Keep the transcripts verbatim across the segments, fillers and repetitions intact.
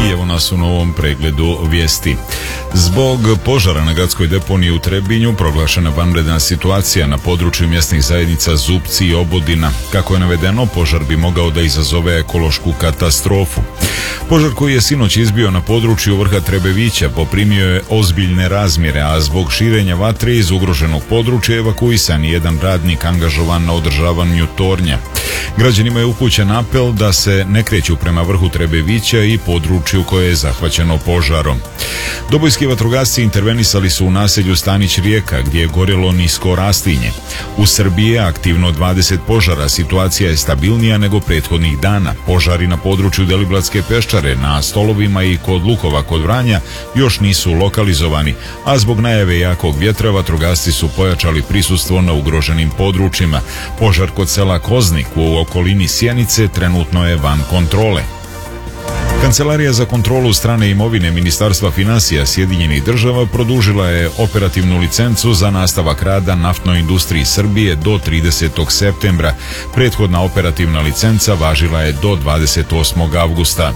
I evo nas u novom pregledu vijesti. Zbog požara na gradskoj deponiji u Trebinju proglašena vanredna situacija na području mjesnih zajednica Zupci i Obodina. Kako je navedeno, požar bi mogao da izazove ekološku katastrofu. Požar koji je sinoć izbio na području vrha Trebevića poprimio je ozbiljne razmjere, a zbog širenja vatre iz ugroženog područja evakuisan je jedan radnik angažovan na održavanju tornja. Građanima je upućen apel da se ne kreću prema vrhu Trebevića i području koje je zahvaćeno požarom. Dobojski vatrogasci intervenisali su u naselju Stanić Rijeka, gdje je gorjelo nisko rastinje. U Srbiji je aktivno dvadeset požara, situacija je stabilnija nego prethodnih dana. Požari na području Deliblatske peščare, na Stolovima i kod Lukova kod Vranja još nisu lokalizovani, a zbog najave jakog vjetra vatrogasci su pojačali prisustvo na ugroženim područjima. Požar kod sela Koznik u okolini Sjenice trenutno je van kontrole. Kancelarija za kontrolu strane imovine Ministarstva financija Sjedinjenih država produžila je operativnu licencu za nastavak rada naftnoj industriji Srbije do tridesetog septembra. Prethodna operativna licenca važila je do dvadeset osmog avgusta.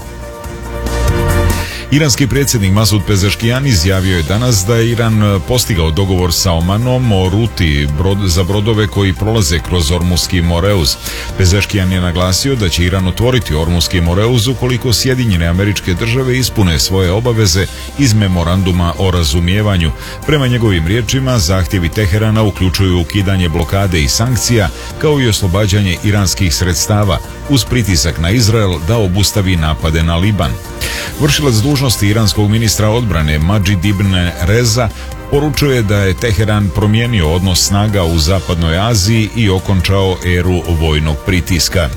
Iranski predsjednik Masud Pezeškijan izjavio je danas da je Iran postigao dogovor sa Omanom o ruti brod, za brodove koji prolaze kroz Ormuski Moreuz. Pezeškijan je naglasio da će Iran otvoriti Ormuski Moreuz ukoliko Sjedinjene Američke Države ispune svoje obaveze iz memoranduma o razumijevanju. Prema njegovim riječima, zahtjevi Teherana uključuju ukidanje blokade i sankcija, kao i oslobađanje iranskih sredstava, uz pritisak na Izrael da obustavi napade na Liban. Vršilac dužnosti iranskog ministra odbrane Majid ibn Reza poručuje da je Teheran promijenio odnos snaga u Zapadnoj Aziji i okončao eru vojnog pritiska.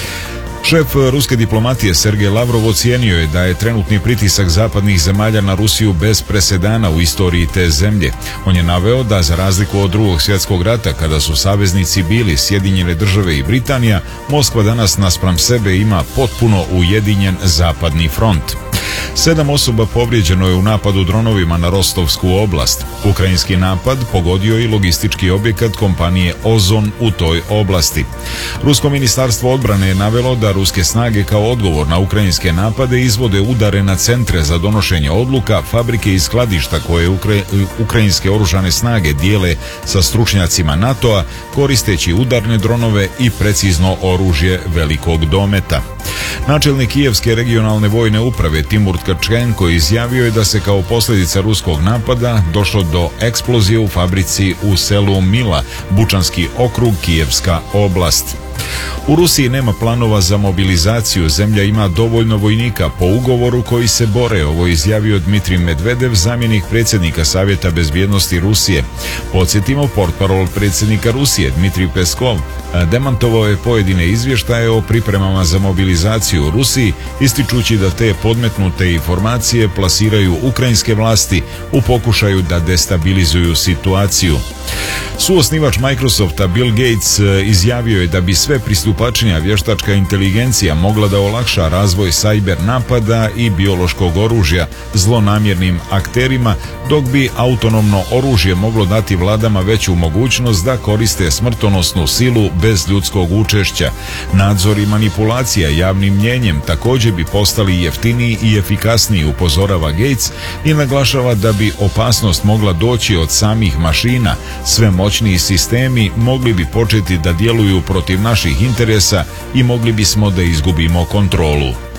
Šef ruske diplomatije Sergej Lavrov ocijenio je da je trenutni pritisak zapadnih zemalja na Rusiju bez presedana u istoriji te zemlje. On je naveo da za razliku od drugog svjetskog rata, kada su saveznici bili Sjedinjene države i Britanija, Moskva danas naspram sebe ima potpuno ujedinjen zapadni front. Sedam osoba povrijeđeno je u napadu dronovima na Rostovsku oblast. Ukrajinski napad pogodio i logistički objekat kompanije Ozon u toj oblasti. Rusko ministarstvo odbrane je navelo da ruske snage kao odgovor na ukrajinske napade izvode udare na centre za donošenje odluka, fabrike i skladišta koje ukra... ukrajinske oružane snage dijele sa stručnjacima NATO-a, koristeći udarne dronove i precizno oružje velikog dometa. Načelnik Kijevske regionalne vojne uprave Timur Tkačenko izjavio je da se kao posljedica ruskog napada došlo do eksplozije u fabrici u selu Mila, Bučanski okrug, Kijevska oblast. U Rusiji nema planova za mobilizaciju, zemlja ima dovoljno vojnika po ugovoru koji se bore, ovo izjavio Dmitrij Medvedev, zamjenik predsjednika Savjeta bezbjednosti Rusije. Podsjetimo, portparol predsjednika Rusije Dmitrij Peskov demantovao je pojedine izvještaje o pripremama za mobilizaciju u Rusiji, ističući da te podmetnute informacije plasiraju ukrajinske vlasti u pokušaju da destabilizuju situaciju. Suosnivač Microsofta Bill Gates izjavio je da bi sve pristupačnija vještačka inteligencija mogla da olakša razvoj sajber napada i biološkog oružja zlonamjernim akterima, dok bi autonomno oružje moglo dati vladama veću mogućnost da koriste smrtonosnu silu bez ljudskog učešća. Nadzor i manipulacija javnim mnjenjem također bi postali jeftiniji i efikasniji, upozorava Gates i naglašava da bi opasnost mogla doći od samih mašina. Sve moćniji sistemi mogli bi početi da djeluju protiv naših interesa i mogli bismo da izgubimo kontrolu.